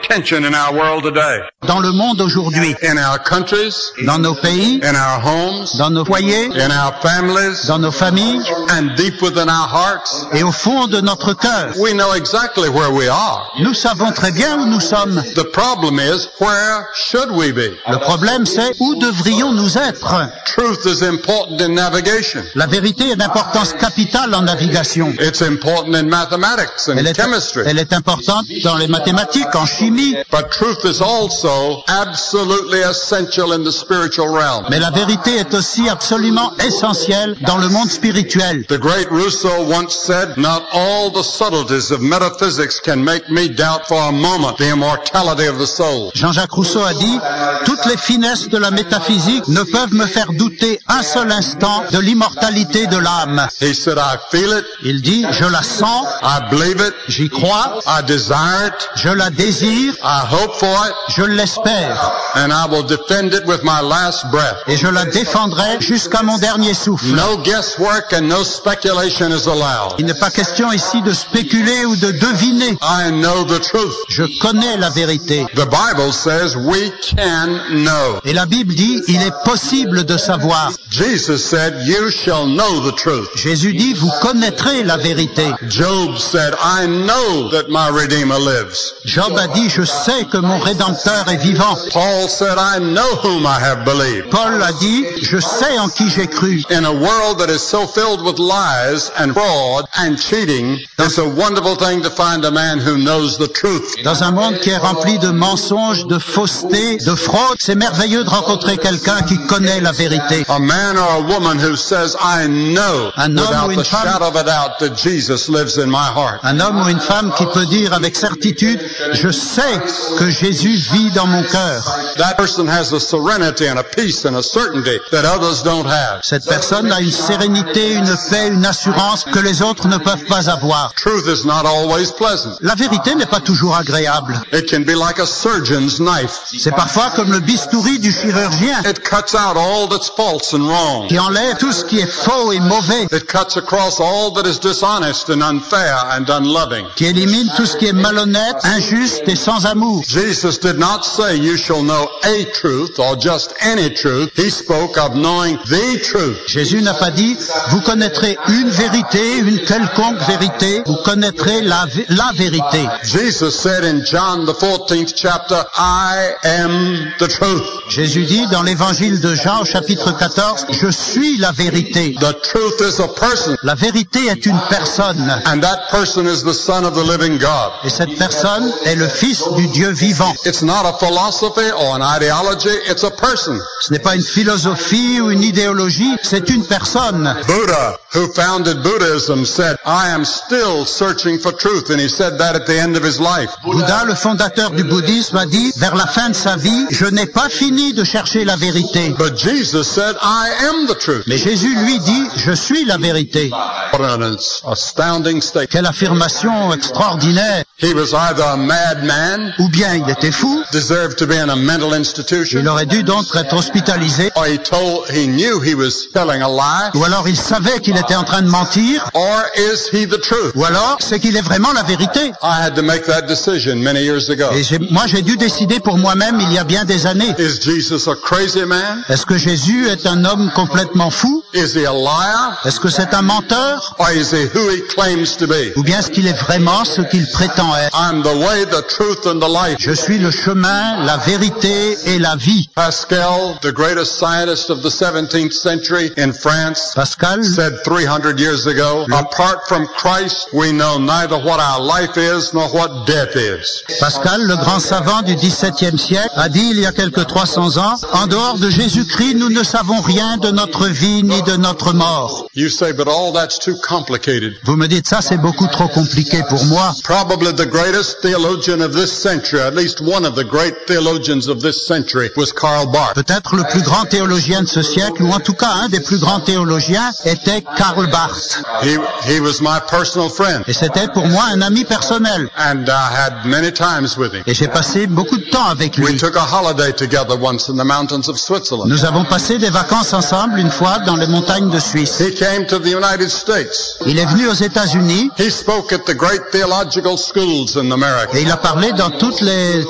tension in our world today. Dans le monde aujourd'hui, In our countries, dans nos pays, in our homes, dans nos foyers, in our families, dans nos familles and deep within our hearts, et au fond de notre cœur. we know exactly where we are. Nous savons très bien où nous sommes. The problem is, where should we be? Le problème, c'est où devrions-nous être? Truth is important in navigation. La vérité est d'importance capitale en navigation. It's important in mathematics and chemistry. Elle est importante dans les mathématiques, en chimie. But truth is also absolutely essential in the spiritual realm. Mais la vérité est aussi absolument essentielle dans le monde spirituel. The great Rousseau once said, "Not all the subtleties of metaphysics can make me doubt for a moment the immortality of the soul." Jean-Jacques Rousseau a dit, toutes les finesses de la métaphysique ne peuvent me faire douter un seul instant de l'immortalité de l'âme. He said, "I feel it, Il dit, je la sens, I believe it, j'y crois, I desire it, je la désire, I hope for it, je l'espère, and I will defend it with my last breath." et je la défendrai jusqu'à mon dernier souffle. No guesswork and no speculation is allowed. Il n'est pas question ici de spéculer ou de deviner. I know the truth. Je connais la vérité. The Bible says we can know. Et la Bible dit, il est possible de savoir. Jesus said, "You shall know the truth." Jésus dit, vous connaîtrez la vérité. Job said, "I know that my Redeemer lives." Job a dit, je sais que mon Rédempteur est vivant. Paul said, "I know whom I have believed." Paul a dit, je sais en qui j'ai cru. In a world that is so filled with lies and fraud and cheating, it's a wonderful thing to find a man who knows the truth. Dans un monde qui est rempli de mensonges, de fausseté, de fraude, c'est merveilleux de rencontrer quelqu'un qui connaît la vérité. A man or a woman who says, "I know Un homme ou without une the femme- shadow of a doubt that Jesus lives in my heart." Un homme ou une femme qui peut dire avec certitude, je sais que Jésus vit dans mon cœur. That person has a serenity and a peace and a certainty that others don't have. Cette personne a une sérénité, une paix, une assurance que les autres ne peuvent pas avoir. Truth is not always pleasant. La vérité n'est pas toujours agréable. It can be like a surgeon's knife. C'est parfois comme le bistouri du chirurgien It cuts out all that's false and wrong. qui enlève tout ce qui est faux et mauvais, It cuts across all that is dishonest and unfair and unloving. qui élimine tout ce qui est malhonnête, injuste et sans amour. Jesus did not say you shall know a truth or just any truth. He spoke of knowing the truth. Jésus n'a pas dit, vous connaîtrez une vérité, une quelconque vérité, vous connaîtrez la vérité. Jesus said in John the 14th chapter, "I am the truth." Jésus dit dans l'évangile de Jean au chapitre 14, je suis la vérité. The truth is a person, La vérité est une personne, and that person is the Son of the living God. et cette personne est le Fils du Dieu vivant. It's not a philosophy or an ideology, it's a person. Ce n'est pas une philosophie ou une idéologie, c'est une personne. Buddha, who founded Buddhism, said, "I am still searching for truth," and he said that at the end of his life. Bouddha, le fondateur du bouddhisme, a dit, vers la fin de sa vie, je n'ai pas fini de chercher la vérité. But Jesus said, "I am the truth." Mais Jésus lui dit, je suis la vérité. What an astounding statement. Quelle affirmation extraordinaire. He was either a madman, Ou bien il était fou, deserved to be in a mental il institution, aurait dû donc être hospitalisé, or he knew he was telling a lie, ou alors il savait qu'il était en train de mentir, or is he the truth? ou alors c'est qu'il est vraiment la vérité. I had to make that decision many years ago. Et moi j'ai dû décider pour moi-même il y a bien des années. Is Jesus a crazy man? Est-ce que Jésus est un homme complètement fou? Is he a liar? Est-ce que c'est un menteur? Or is he who he claims to be? Ou bien est-ce qu'il est vraiment ce qu'il prétend être? I'm the way, the truth, and the life. Je suis le chemin, la vérité et la vie. Pascal, the greatest scientist of the 17th century in France, Pascal, said 300 years ago, "Apart from Christ, we know neither what our life is nor what death is." Pascal, le grand savant du XVIIe siècle, a dit il y a quelque 300 ans, en dehors de Jésus-Christ, nous ne savons rien de notre vie ni de notre mort. You say, "But all that's too complicated." Vous me dites ça, c'est beaucoup trop compliqué pour moi. Probably the greatest theologian of this century, at least one of the great theologians of this century, was Karl Barth. Peut-être le plus grand théologien de ce siècle, ou en tout cas un des plus grands théologiens, était Karl Barth. He was my personal friend, Et c'était pour moi un ami personnel. and I had many times with him. Et j'ai passé beaucoup de temps avec We lui. took a holiday together once in the mountains of Switzerland. Nous avons passé des vacances ensemble une fois dans les montagnes de Suisse. He came to the United States. Il est venu aux États-Unis He spoke at the great theological schools in America. et il a parlé dans toutes les